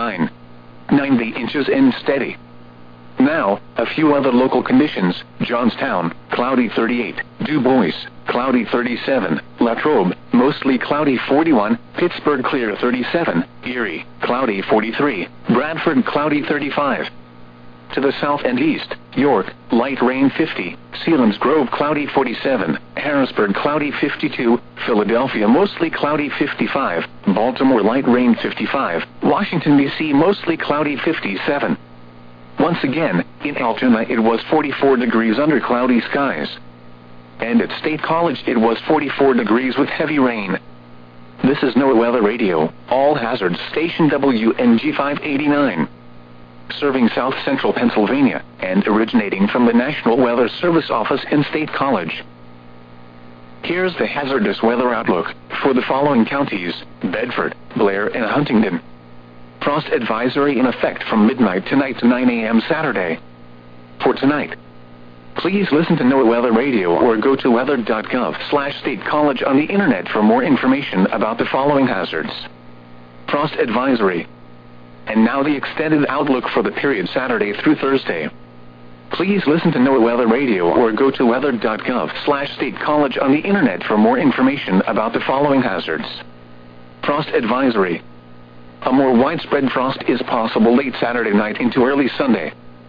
29.90 inches and steady. Now, a few other local conditions. Johnstown, cloudy 38. Du Bois, cloudy 37. Latrobe, mostly cloudy 41. Pittsburgh, clear 37. Erie, cloudy 43. Bradford, cloudy 35. To the south and east, York, light rain 50. Selinsgrove, cloudy 47. Harrisburg, cloudy 52. Philadelphia, mostly cloudy 55. Baltimore, light rain 55. Washington, D.C., mostly cloudy 57. Once again, in Altoona it was 44 degrees under cloudy skies. And at State College it was 44 degrees with heavy rain. This is NOAA Weather Radio, all hazards, station WNG 589. Serving south central Pennsylvania, and originating from the National Weather Service office in State College. Here's the hazardous weather outlook for the following counties: Bedford, Blair, and Huntingdon. Frost advisory in effect from midnight tonight to 9 a.m. Saturday. For tonight, please listen to NOAA Weather Radio or go to weather.gov/State College on the internet for more information about the following hazards. Frost advisory. And now the extended outlook for the period Saturday through Thursday. Please listen to NOAA Weather Radio or go to weather.gov/State College on the internet for more information about the following hazards. Frost advisory. A more widespread frost is possible late Saturday night into early Sunday.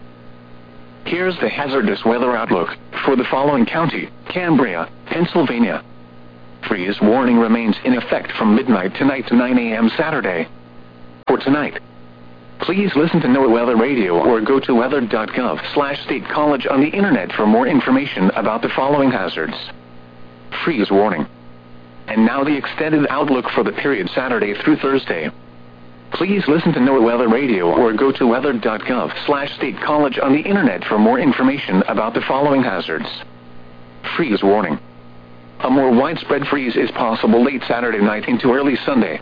Here's the hazardous weather outlook for the following county: Cambria, Pennsylvania. Freeze warning remains in effect from midnight tonight to 9 a.m. Saturday. For tonight, please listen to NOAA Weather Radio or go to weather.gov/State College on the internet for more information about the following hazards. Freeze warning. And now the extended outlook for the period Saturday through Thursday. Please listen to NOAA Weather Radio or go to weather.gov/State College on the internet for more information about the following hazards. Freeze warning. A more widespread freeze is possible late Saturday night into early Sunday.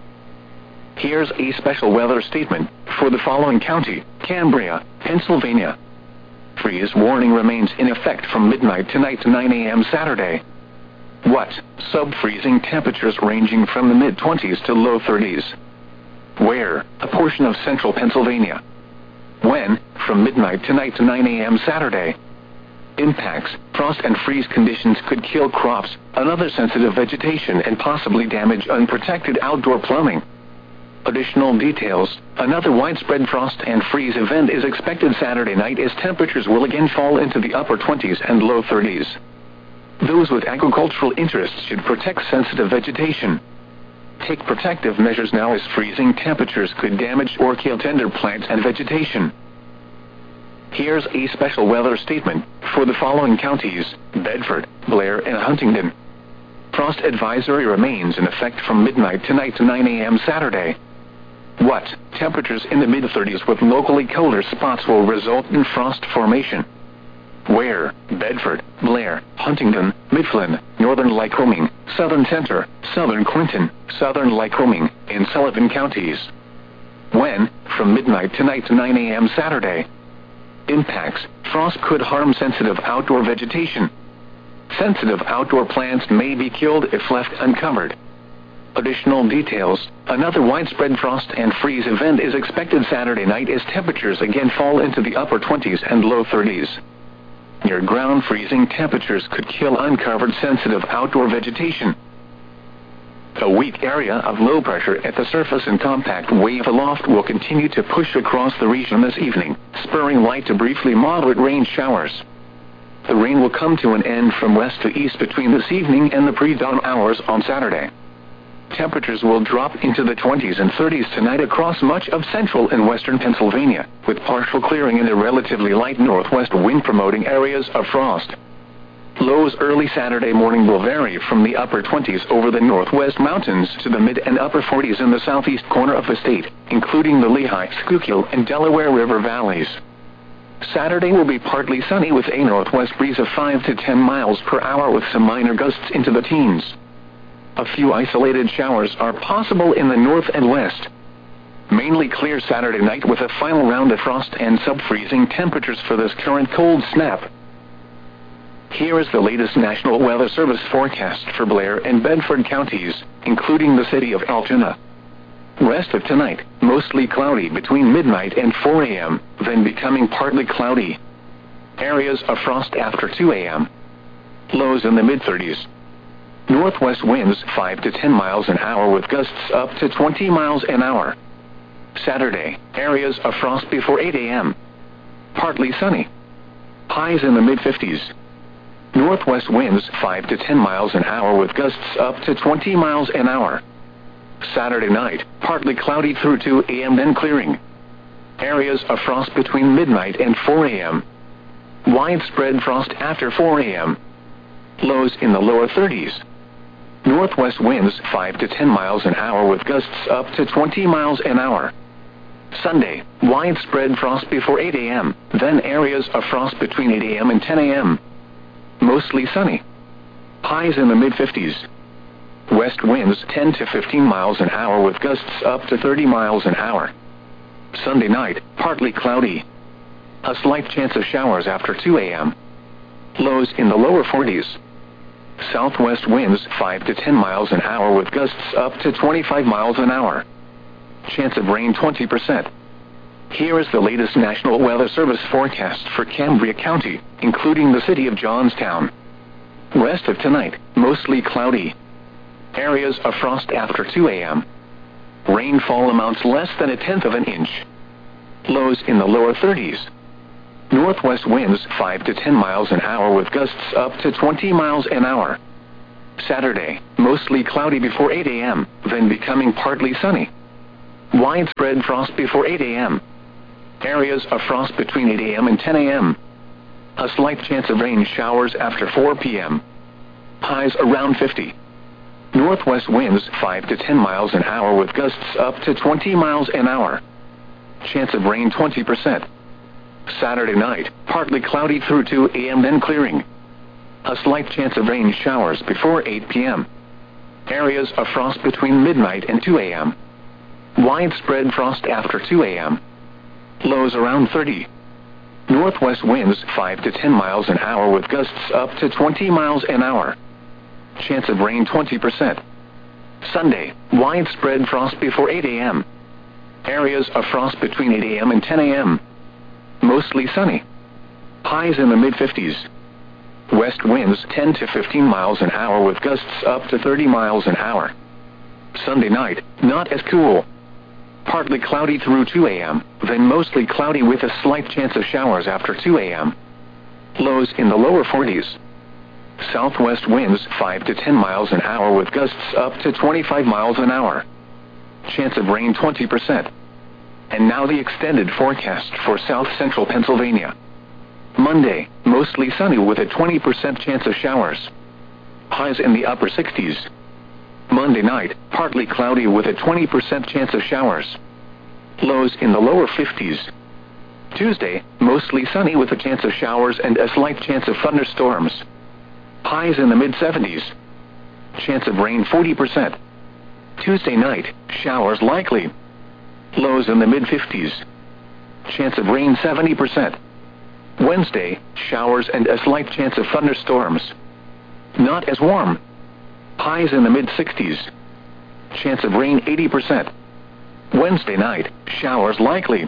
Here's a special weather statement for the following county: Cambria, Pennsylvania. Freeze warning remains in effect from midnight tonight to 9 a.m. Saturday. What? Sub-freezing temperatures ranging from the mid-20s to low 30s. Where? A portion of central Pennsylvania. When? From midnight tonight to 9 a.m. Saturday. Impacts: frost and freeze conditions could kill crops, another sensitive vegetation, and possibly damage unprotected outdoor plumbing. Additional details: another widespread frost and freeze event is expected Saturday night as temperatures will again fall into the upper 20s and low 30s. Those with agricultural interests should protect sensitive vegetation. Take protective measures now as freezing temperatures could damage or kill tender plants and vegetation. Here's a special weather statement for the following counties: Bedford, Blair, and Huntingdon. Frost advisory remains in effect from midnight tonight to 9 a.m. Saturday. What? Temperatures in the mid-30s with locally colder spots will result in frost formation. Where? Bedford, Blair, Huntingdon, Mifflin, Northern Lycoming, Southern Center, Southern Clinton, Southern Lycoming, and Sullivan counties. When? From midnight tonight to 9 a.m. Saturday. Impacts: frost could harm sensitive outdoor vegetation. Sensitive outdoor plants may be killed if left uncovered. Additional details: another widespread frost and freeze event is expected Saturday night as temperatures again fall into the upper 20s and low 30s. Near ground freezing temperatures could kill uncovered sensitive outdoor vegetation. A weak area of low pressure at the surface and compact wave aloft will continue to push across the region this evening, spurring light to briefly moderate rain showers. The rain will come to an end from west to east between this evening and the pre-dawn hours on Saturday. Temperatures will drop into the 20s and 30s tonight across much of central and western Pennsylvania, with partial clearing in the relatively light northwest wind promoting areas of frost. Lows early Saturday morning will vary from the upper 20s over the northwest mountains to the mid and upper 40s in the southeast corner of the state, including the Lehigh, Schuylkill, and Delaware River valleys. Saturday will be partly sunny with a northwest breeze of 5 to 10 miles per hour with some minor gusts into the teens. A few isolated showers are possible in the north and west. Mainly clear Saturday night with a final round of frost and sub-freezing temperatures for this current cold snap. Here is the latest National Weather Service forecast for Blair and Bedford counties, including the city of Altoona. Rest of tonight, mostly cloudy between midnight and 4 a.m., then becoming partly cloudy. Areas of frost after 2 a.m. Lows in the mid-30s. Northwest winds 5 to 10 miles an hour with gusts up to 20 miles an hour. Saturday, areas of frost before 8 a.m. Partly sunny. Highs in the mid-50s. Northwest winds 5 to 10 miles an hour with gusts up to 20 miles an hour. Saturday night, partly cloudy through 2 a.m. then clearing. Areas of frost between midnight and 4 a.m. Widespread frost after 4 a.m. Lows in the lower 30s. Northwest winds 5 to 10 miles an hour with gusts up to 20 miles an hour. Sunday, widespread frost before 8 a.m., then areas of frost between 8 a.m. and 10 a.m. Mostly sunny. Highs in the mid-50s. West winds 10 to 15 miles an hour with gusts up to 30 miles an hour. Sunday night, partly cloudy. A slight chance of showers after 2 a.m. Lows in the lower 40s. Southwest winds 5 to 10 miles an hour with gusts up to 25 miles an hour. Chance of rain 20%. Here is the latest National Weather Service forecast for Cambria County, including the city of Johnstown. Rest of tonight, mostly cloudy. Areas of frost after 2 a.m. Rainfall amounts less than 1/10 of an inch. Lows in the lower 30s. Northwest winds 5 to 10 miles an hour with gusts up to 20 miles an hour. Saturday, mostly cloudy before 8 a.m., then becoming partly sunny. Widespread frost before 8 a.m. Areas of frost between 8 a.m. and 10 a.m. A slight chance of rain showers after 4 p.m. Highs around 50. Northwest winds 5 to 10 miles an hour with gusts up to 20 miles an hour. Chance of rain 20%. Saturday night, partly cloudy through 2 a.m. then clearing. A slight chance of rain showers before 8 p.m. Areas of frost between midnight and 2 a.m. Widespread frost after 2 a.m. Lows around 30. Northwest winds 5 to 10 miles an hour with gusts up to 20 miles an hour. Chance of rain 20%. Sunday, widespread frost before 8 a.m. Areas of frost between 8 a.m. and 10 a.m. Mostly sunny. Highs in the mid-50s. West winds 10 to 15 miles an hour with gusts up to 30 miles an hour. Sunday night, not as cool. Partly cloudy through 2 a.m., then mostly cloudy with a slight chance of showers after 2 a.m. Lows in the lower 40s. Southwest winds 5 to 10 miles an hour with gusts up to 25 miles an hour. Chance of rain 20%. And now the extended forecast for south-central Pennsylvania. Monday, mostly sunny with a 20% chance of showers. Highs in the upper 60s. Monday night, partly cloudy with a 20% chance of showers. Lows in the lower 50s. Tuesday, mostly sunny with a chance of showers and a slight chance of thunderstorms. Highs in the mid-70s. Chance of rain 40%. Tuesday night, showers likely. Lows in the mid-50s. Chance of rain 70%. Wednesday, showers and a slight chance of thunderstorms. Not as warm. Highs in the mid-60s. Chance of rain 80%. Wednesday night, showers likely.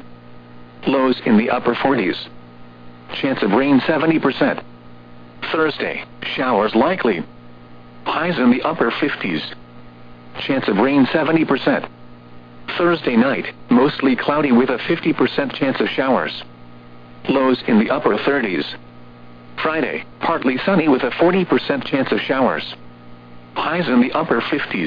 Lows in the upper 40s. Chance of rain 70%. Thursday, showers likely. Highs in the upper 50s. Chance of rain 70%. Thursday night, mostly cloudy with a 50% chance of showers. Lows in the upper 30s. Friday, partly sunny with a 40% chance of showers. Highs in the upper 50s.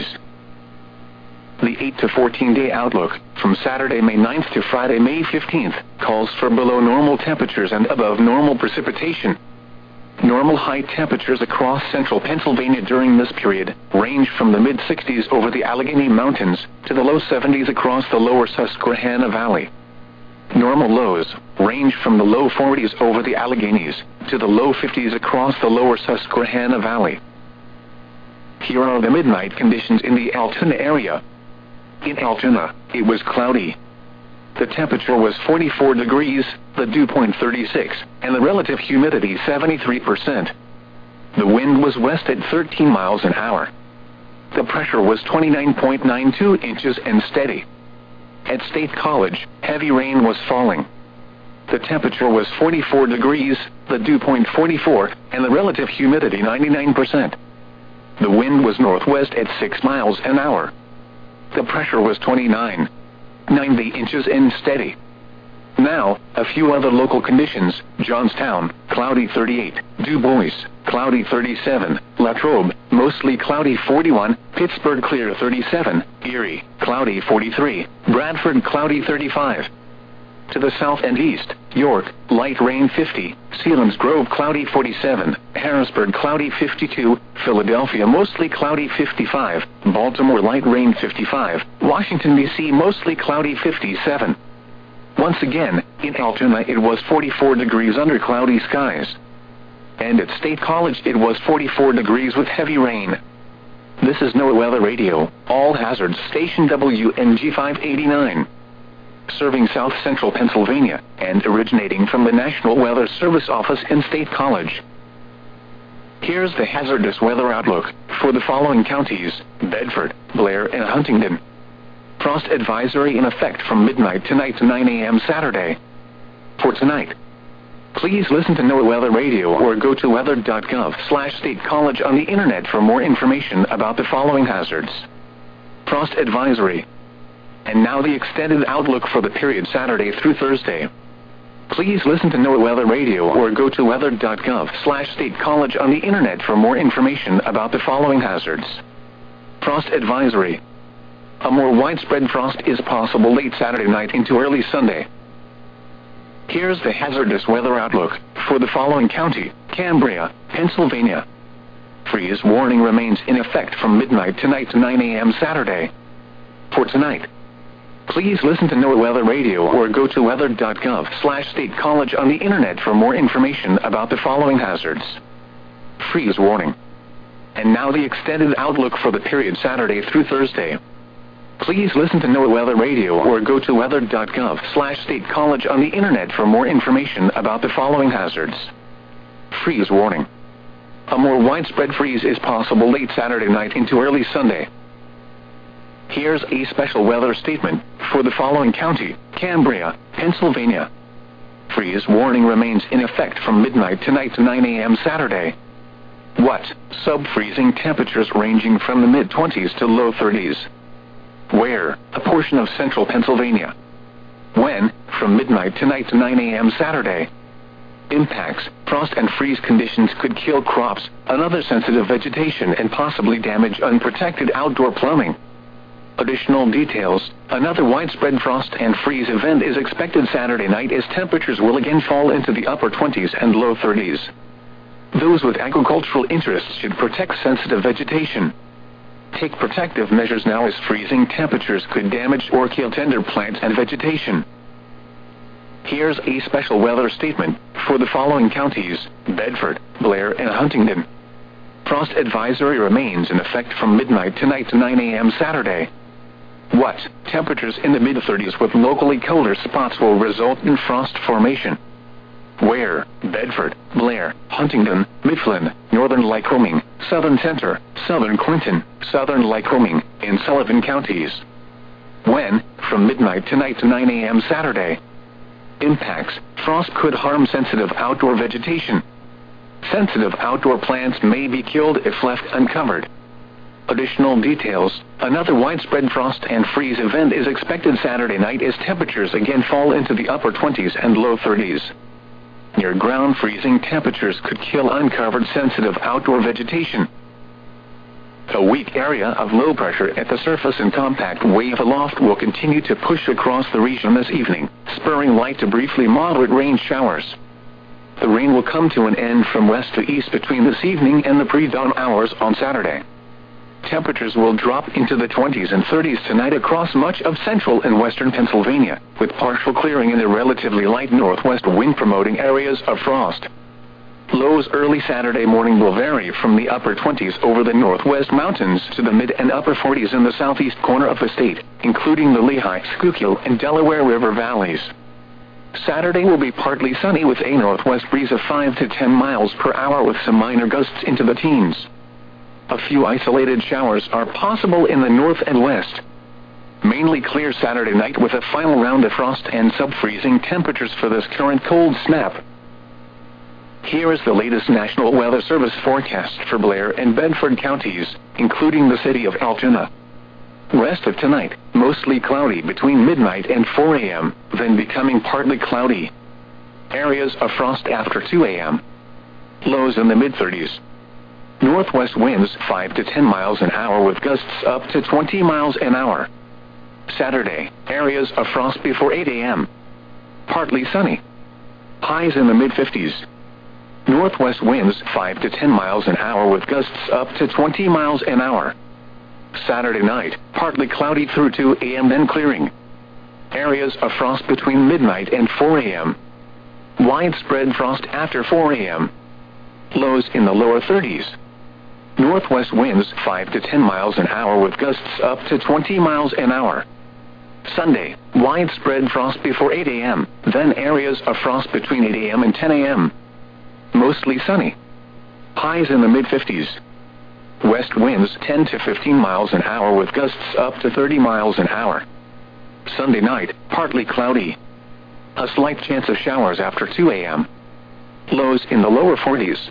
The 8 to 14-day outlook, from Saturday, May 9th to Friday, May 15th, calls for below normal temperatures and above normal precipitation. Normal high temperatures across central Pennsylvania during this period range from the mid-60s over the Allegheny Mountains to the low 70s across the lower Susquehanna Valley. Normal lows range from the low 40s over the Alleghenies to the low 50s across the lower Susquehanna Valley. Here are the midnight conditions in the Altoona area. In Altoona, it was cloudy. The temperature was 44 degrees, the dew point 36, and the relative humidity 73%. The wind was west at 13 miles an hour. The pressure was 29.92 inches and steady. At State College, heavy rain was falling. The temperature was 44 degrees, the dew point 44, and the relative humidity 99%. The wind was northwest at 6 miles an hour. The pressure was 29.90 inches and steady. Now, a few other local conditions: Johnstown, cloudy 38, Du Bois, cloudy 37, Latrobe, mostly cloudy 41, Pittsburgh clear 37, Erie, cloudy 43, Bradford cloudy 35. To the south and east, York, light rain 50, Selinsgrove cloudy 47, Harrisburg cloudy 52, Philadelphia mostly cloudy 55, Baltimore light rain 55, Washington, D.C. mostly cloudy 57. Once again, in Altoona it was 44 degrees under cloudy skies. And at State College it was 44 degrees with heavy rain. This is NOAA Weather Radio, All Hazards Station WNG 589. Serving south-central Pennsylvania, and originating from the National Weather Service office in State College. Here's the hazardous weather outlook for the following counties: Bedford, Blair, and Huntingdon. Frost advisory in effect from midnight tonight to 9 a.m. Saturday. For tonight, please listen to NOAA Weather Radio or go to weather.gov/State College on the internet for more information about the following hazards. Frost advisory. And now the extended outlook for the period Saturday through Thursday. Please listen to NOAA Weather Radio or go to weather.gov/State College on the internet for more information about the following hazards. Frost advisory. A more widespread frost is possible late Saturday night into early Sunday. Here's the hazardous weather outlook for the following county: Cambria, Pennsylvania. Freeze warning remains in effect from midnight tonight to 9 a.m. Saturday. For tonight, please listen to NOAA Weather Radio or go to weather.gov/State College on the internet for more information about the following hazards. Freeze warning. And now the extended outlook for the period Saturday through Thursday. Please listen to NOAA Weather Radio or go to weather.gov/State College on the internet for more information about the following hazards. Freeze warning. A more widespread freeze is possible late Saturday night into early Sunday. Here's a special weather statement for the following county: Cambria, Pennsylvania. Freeze warning remains in effect from midnight tonight to 9 a.m. Saturday. What? Sub-freezing temperatures ranging from the mid-20s to low 30s. Where? A portion of central Pennsylvania. When? From midnight tonight to 9 a.m. Saturday. Impacts: frost and freeze conditions could kill crops, another sensitive vegetation, and possibly damage unprotected outdoor plumbing. Additional details: another widespread frost and freeze event is expected Saturday night as temperatures will again fall into the upper 20s and low 30s. Those with agricultural interests should protect sensitive vegetation. Take protective measures now as freezing temperatures could damage or kill tender plants and vegetation. Here's a special weather statement for the following counties: Bedford, Blair, and Huntingdon. Frost advisory remains in effect from midnight tonight to 9 a.m. Saturday. What? Temperatures in the mid-30s with locally colder spots will result in frost formation. Where? Bedford, Blair, Huntingdon, Mifflin, Northern Lycoming, Southern Center, Southern Clinton, Southern Lycoming, and Sullivan counties. When? From midnight tonight to 9 a.m. Saturday. Impacts: frost could harm sensitive outdoor vegetation. Sensitive outdoor plants may be killed if left uncovered. Additional details: another widespread frost and freeze event is expected Saturday night as temperatures again fall into the upper 20s and low 30s. Near ground freezing temperatures could kill uncovered sensitive outdoor vegetation. A weak area of low pressure at the surface and compact wave aloft will continue to push across the region this evening, spurring light to briefly moderate rain showers. The rain will come to an end from west to east between this evening and the pre-dawn hours on Saturday. Temperatures will drop into the 20s and 30s tonight across much of central and western Pennsylvania, with partial clearing in the relatively light northwest wind promoting areas of frost. Lows early Saturday morning will vary from the upper 20s over the northwest mountains to the mid and upper 40s in the southeast corner of the state, including the Lehigh, Schuylkill, and Delaware River valleys. Saturday will be partly sunny with a northwest breeze of 5 to 10 miles per hour with some minor gusts into the teens. A few isolated showers are possible in the north and west. Mainly clear Saturday night with a final round of frost and sub-freezing temperatures for this current cold snap. Here is the latest National Weather Service forecast for Blair and Bedford counties, including the city of Altoona. Rest of tonight, mostly cloudy between midnight and 4 a.m., then becoming partly cloudy. Areas of frost after 2 a.m. Lows in the mid-30s. Northwest winds 5 to 10 miles an hour with gusts up to 20 miles an hour. Saturday, areas of frost before 8 a.m. Partly sunny. Highs in the mid-50s. Northwest winds 5 to 10 miles an hour with gusts up to 20 miles an hour. Saturday night, partly cloudy through 2 a.m. then clearing. Areas of frost between midnight and 4 a.m. Widespread frost after 4 a.m. Lows in the lower 30s. Northwest winds 5 to 10 miles an hour with gusts up to 20 miles an hour. Sunday, widespread frost before 8 a.m., then areas of frost between 8 a.m. and 10 a.m. Mostly sunny. Highs in the mid-50s. West winds 10 to 15 miles an hour with gusts up to 30 miles an hour. Sunday night, partly cloudy. A slight chance of showers after 2 a.m. Lows in the lower 40s.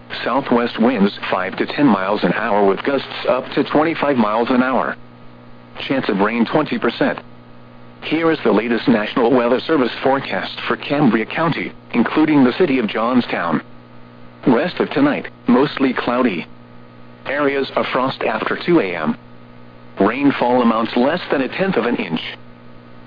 Southwest winds 5 to 10 miles an hour with gusts up to 25 miles an hour. chance of rain 20%. Here is the latest National Weather Service forecast for Cambria County, including the city of Johnstown. Rest of tonight, mostly cloudy. Areas of frost after 2 a.m. Rainfall amounts less than 1/10 of an inch.